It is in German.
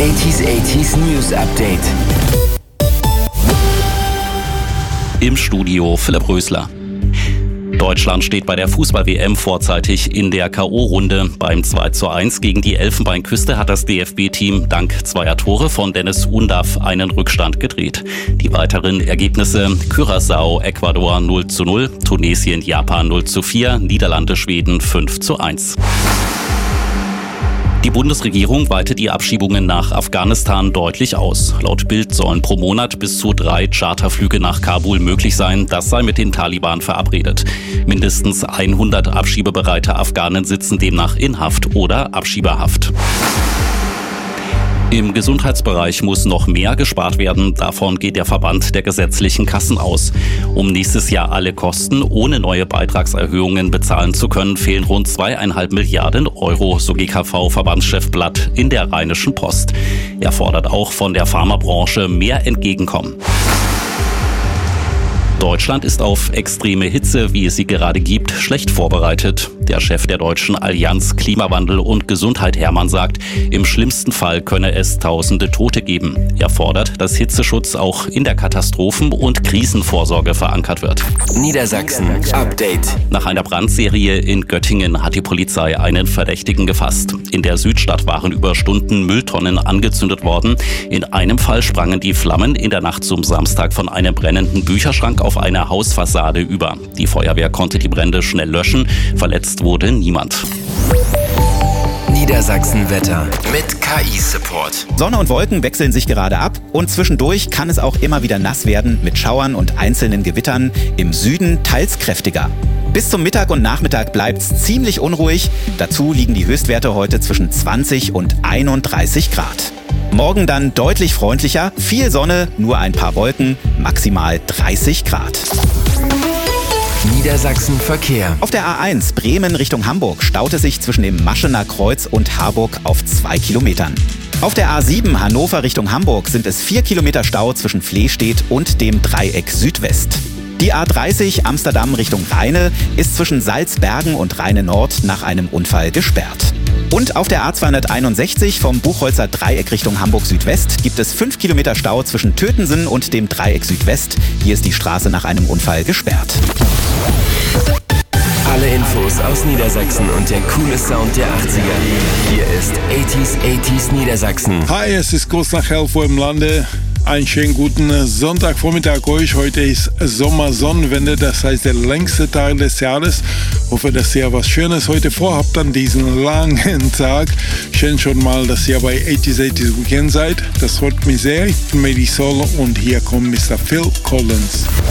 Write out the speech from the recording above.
80s News Update. Im Studio Philipp Rösler. Deutschland steht bei der Fußball-WM vorzeitig in der K.O.-Runde. Beim 2:1 gegen die Elfenbeinküste hat das DFB-Team dank zweier Tore von Dennis Undav einen Rückstand gedreht. Die weiteren Ergebnisse: Curaçao, Ecuador 0:0, Tunesien, Japan 0:4, Niederlande, Schweden 5:1. Die Bundesregierung weitet die Abschiebungen nach Afghanistan deutlich aus. Laut Bild sollen pro Monat bis zu 3 Charterflüge nach Kabul möglich sein. Das sei mit den Taliban verabredet. Mindestens 100 abschiebebereite Afghanen sitzen demnach in Haft oder Abschiebehaft. Im Gesundheitsbereich muss noch mehr gespart werden. Davon geht der Verband der gesetzlichen Kassen aus. Um nächstes Jahr alle Kosten ohne neue Beitragserhöhungen bezahlen zu können, fehlen rund 2,5 Milliarden Euro, so GKV-Verbandschef Blatt in der Rheinischen Post. Er fordert auch von der Pharmabranche mehr Entgegenkommen. Deutschland ist auf extreme Hitze, wie es sie gerade gibt, schlecht vorbereitet. Der Chef der deutschen Allianz Klimawandel und Gesundheit Hermann sagt, im schlimmsten Fall könne es tausende Tote geben. Er fordert, dass Hitzeschutz auch in der Katastrophen- und Krisenvorsorge verankert wird. Niedersachsen Update. Nach einer Brandserie in Göttingen hat die Polizei einen Verdächtigen gefasst. In der Südstadt waren über Stunden Mülltonnen angezündet worden. In einem Fall sprangen die Flammen in der Nacht zum Samstag von einem brennenden Bücherschrank auf eine Hausfassade über. Die Feuerwehr konnte die Brände schnell löschen. Verletzt wurde niemand. Niedersachsen Wetter mit KI-Support. Sonne und Wolken wechseln sich gerade ab und zwischendurch kann es auch immer wieder nass werden mit Schauern und einzelnen Gewittern, im Süden teils kräftiger. Bis zum Mittag und Nachmittag bleibt's ziemlich unruhig. Dazu liegen die Höchstwerte heute zwischen 20 und 31 Grad. Morgen dann deutlich freundlicher, viel Sonne, nur ein paar Wolken, maximal 30 Grad. Niedersachsen Verkehr. Auf der A1 Bremen Richtung Hamburg staut es sich zwischen dem Maschener Kreuz und Harburg auf 2 Kilometern. Auf der A7 Hannover Richtung Hamburg sind es 4 Kilometer Stau zwischen Flehstedt und dem Dreieck Südwest. Die A30 Amsterdam Richtung Rheine ist zwischen Salzbergen und Rheine Nord nach einem Unfall gesperrt. Und auf der A261 vom Buchholzer Dreieck Richtung Hamburg Südwest gibt es 5 Kilometer Stau zwischen Tötensen und dem Dreieck Südwest. Hier ist die Straße nach einem Unfall gesperrt. Alle Infos aus Niedersachsen und der coole Sound der 80er. Hier ist 80s Niedersachsen. Hi, es ist kurz nach 11 Uhr im Lande. Einen schönen guten Sonntagvormittag euch. Heute ist Sommersonnenwende, das heißt der längste Tag des Jahres. Hoffe, dass ihr was Schönes heute vorhabt an diesem langen Tag. Schön schon mal, dass ihr bei 80s Weekend seid. Das freut mich sehr. Ich bin Medi Sol und hier kommt Mr. Phil Collins.